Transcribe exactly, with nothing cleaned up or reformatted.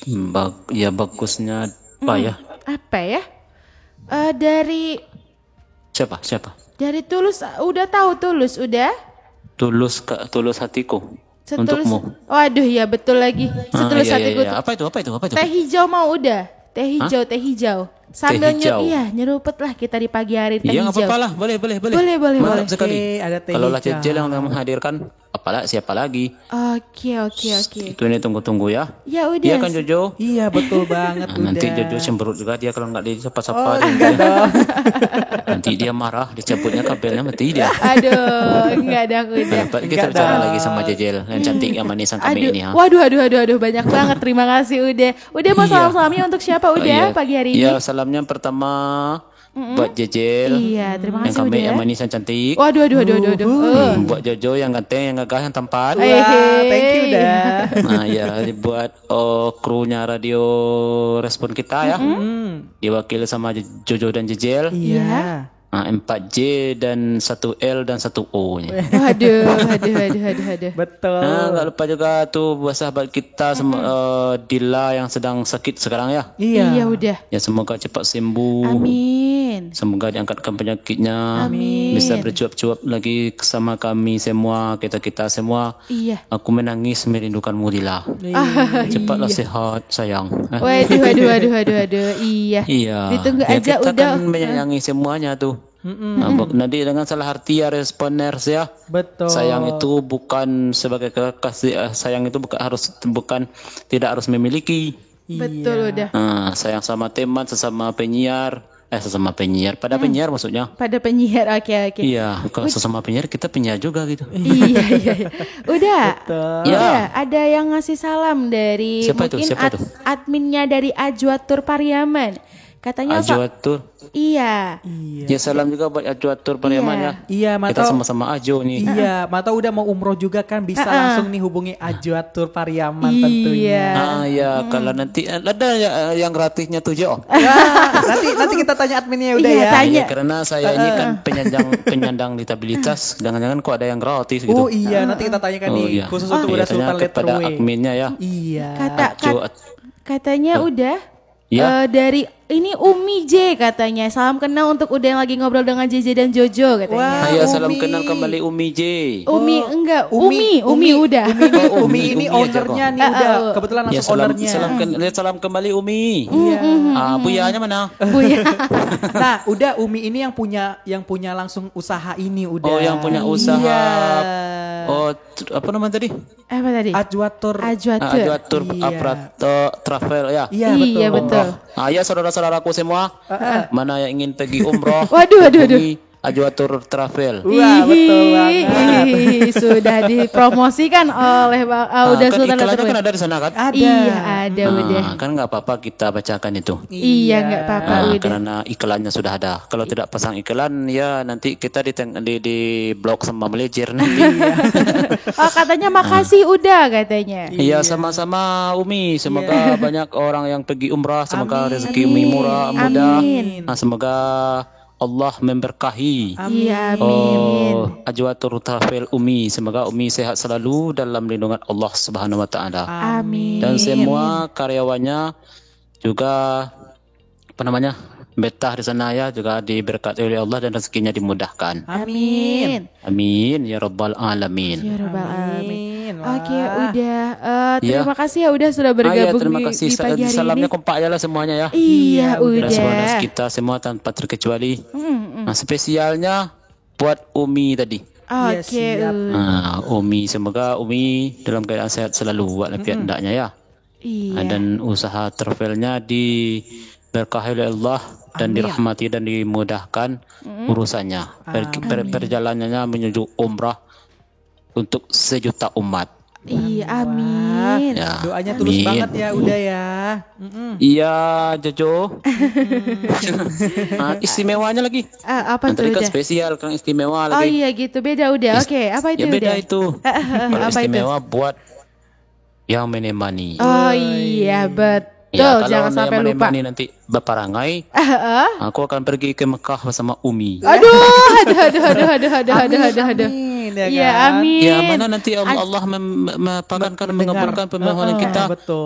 Bag, ya bagusnya apa Hmm, ya? apa ya? Eh, dari Siapa? Siapa? dari Tulus, udah tahu Tulus udah? Tulus ke tulus hatiku Setulus. untukmu. Waduh ya betul lagi. Ah, Setulus iya iya hatiku. iya. Apa itu? Apa itu? Apa itu? Teh hijau mau udah. Teh Hah? hijau, teh hijau. Sambil nyer hijau. iya nyerupet lah kita di pagi hari teh Iya nggak hijau. apa-apa lah, boleh boleh boleh. Boleh, boleh, Mantap boleh. sekali. Oke, ada teh Kalau lah hijau. Cecil yang menghadirkan, apalah siapa lagi? Oke, oke, oke. Itu ini tunggu-tunggu ya. Ya udah. Iya kan Jojo? Iya betul banget Nah, udah. nanti Jojo cemberut juga dia kalau nggak disapa-sapa Oh dia. enggak dong. Nanti dia marah, dicabutnya kabelnya mati dia. Aduh, enggak ada udah. Dapat kita Enggak bicara dong. lagi sama Jejel yang cantik yang manis yang kami Aduh, ini ha. waduh, aduh, aduh, aduh, banyak banget. Terima kasih udah. Udah mau Iya. salam-salamnya untuk siapa Oh, udah iya. pagi hari ini? Iya, salamnya pertama buat Jejel. Iya, terima Yang kasih kami udah. yang manis yang cantik. Waduh, aduh, aduh, aduh, aduh. Uhuh. Eh. Hmm, buat Jojo yang ganteng, yang gagah, yang tampan. Eh. Wah, thank you dah. Nah ya, buat oh, krunya radio respon kita ya. Hmm. Diwakili sama Jojo dan Jejel. Iya. Nah, empat J dan satu L dan satu O-nya. Waduh, aduh, aduh, aduh, aduh. Betul. Nah, nggak lupa juga tuh buat sahabat kita semua eh, Dila yang sedang sakit sekarang ya. Iya. Iya udah. Ya semoga cepat sembuh. Amin. Semoga diangkatkan penyakitnya. Amin. Bisa bercuap-cuap lagi sama kami semua, kita-kita semua. Iya. Aku menangis merindukanmu Dila. Ah, Cepatlah iya. sehat sayang. Eh, Waduh, waduh, waduh, waduh, waduh. Iya. Iya. Ditunggu Ya, aja kita udah. kan menyayangi semuanya tuh. Mm-mm. Nah, bu- nanti dengan salah arti ya responders ya. Betul. Sayang itu bukan sebagai kekasih, eh, sayang itu bukan harus bukan tidak harus memiliki. Iya. Betul udah. Nah, sayang sama teman, sesama penyiar, eh sesama penyiar, pada penyiar maksudnya. Pada penyiar, oke, oke. Iya, kalau sesama penyiar kita penyiar juga gitu. Iya, iya, iya. Udah. Betul. Ya. Udah, ada yang ngasih salam dari Siapa itu? mungkin Siapa ad- itu? adminnya dari Ajwatur Pariaman. Katanya so- Ajuatur. iya. Iya. Ya salam juga buat Ajuatur Pariaman Iya. ya. Iya, Kita Mato. sama-sama Ajo nih. Iya, Mato udah mau umroh juga kan bisa Uh-uh. langsung nih hubungi Ajuatur Pariaman Iya. tentunya. Ah ya, kalau nanti eh, ada ya, eh, yang gratisnya tuh Jo. Wah, nanti nanti kita tanya adminnya udah Iya, ya. tanya. Iya, karena saya ini kan penyandang penyandang disabilitas, jangan-jangan kok ada yang gratis gitu. Oh iya, nanti kita tanyakan Oh, nih iya. khusus Oh, untuk iya, udah tanya Sultan kepada Letterway. adminnya ya. Iya. Kata Ajo, kat- katanya udah. Ya. Eh, dari ini Umi J katanya. Salam kenal untuk udah yang lagi ngobrol dengan J J dan Jojo katanya. Wah. Ayo salam Umi. kenal kembali Umi J. Umi enggak, Umi, Umi, udah. Umi, ini- Oh, Umi Umi, ini Umi aja ownernya kok. nih Ah, udah. ah, Kebetulan Ya langsung salam ownernya. salam ken- lihat salam kembali Umi. Iya. Ah, buyanya mana? Bu ya. Nah, udah Umi ini yang punya yang punya langsung usaha ini udah. Oh, yang punya usaha. Iya. Oh, t- apa namanya tadi? Apa tadi? Ajuatur. Ah, Ajuatur. Ajuatur Iya. Aprato Travel ya. Iya, betul. Iya, betul. Ah, ya saudara-saudaraku semua, mana yang ingin pergi umroh? Waduh, waduh, waduh. hubungi Ajuatur Travel. Wah, betul banget. Ih, sudah dipromosikan oleh Bang Ah, Auda kan Sultan iklannya Letterway. kan ada di sana kan? Ada. Iya, ada udah. Ah, kan nggak apa-apa kita bacakan itu. Iya, nggak apa-apa Ah, udah. karena iklannya sudah ada. Kalau tidak pasang iklan, ya nanti kita di di, di blok sama manajer nanti. Oh, katanya makasih udah katanya. Iya, sama-sama Umi. Semoga banyak orang yang pergi umrah. Semoga rezeki Umi murah, mudah. Amin. Nah, semoga Allah memberkahi. Iya, amin. Oh, Ajwatur Travel Umi. Semoga Umi sehat selalu dalam lindungan Allah Subhanahu wa taala. Amin. Dan semua karyawannya juga apa namanya? Betah di sana ya, juga diberkati oleh Allah dan rezekinya dimudahkan. Amin. Amin ya rabbal alamin. Ya Rabbal Alamin. Amin. Oke, Wah. udah. Eh, Iya. terima kasih ya udah sudah Ah, ya, bergabung terima di, kasih. di pagi hari Salamnya ini. kompak aja lah semuanya ya. Iya, udah. Responders kita semua tanpa terkecuali. Hmm, hmm. Nah, spesialnya buat Umi tadi. Iya, Oke. siap. uh, Nah, Umi semoga Umi dalam keadaan sehat selalu walafiat hendaknya ya. Iya. Nah, dan usaha travelnya diberkahi oleh Allah dan Amin. dirahmati dan dimudahkan urusannya. Per- per- perjalanannya menuju umrah untuk sejuta umat. Iya, amin. Ya, Doanya tulus amin. banget ya udah ya. Mm-mm. Iya, Jojo. Nah, istimewanya lagi. Ah, apa Nanti tuh kan udah? spesial kan istimewa Oh lagi. iya gitu, beda udah. Oke, apa itu Ya beda udah? itu. Kalau Apa itu? istimewa buat yang menemani. Oh iya, betul. Ya, kalau Jangan sampai yang lupa. menemani nanti Baparangai, Ah, ah. aku akan pergi ke Mekah bersama Umi. Aduh, aduh, aduh, aduh, aduh, aduh, aduh, aduh, aduh. Amin, ya Iya, kan? amin. Ya, mana nanti Allah, Allah mem- mem- apa kan, kan Mendengar. mengabulkan permohonan Ah, kita. betul.